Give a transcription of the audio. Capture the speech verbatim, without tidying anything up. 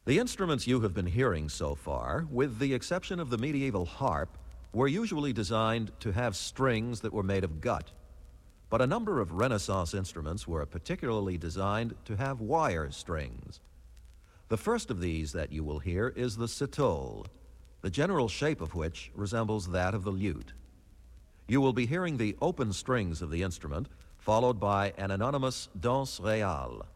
The instruments you have been hearing so far, with the exception of the medieval harp, were usually designed to have strings that were made of gut. But a number of Renaissance instruments were particularly designed to have wire strings. The first of these that you will hear is the citole, the general shape of which resembles that of the lute. You will be hearing the open strings of the instrument, followed by an anonymous danse réale.